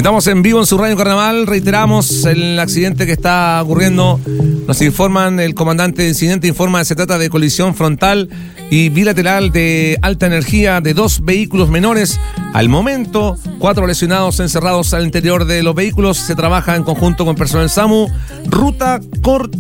Estamos en vivo en su radio Carnaval. Reiteramos el accidente que está ocurriendo. Nos informan, el comandante de incidente informa que se trata de colisión frontal y bilateral de alta energía de 2 vehículos menores. Al momento, 4 lesionados encerrados al interior de los vehículos. Se trabaja en conjunto con personal SAMU. Ruta corta.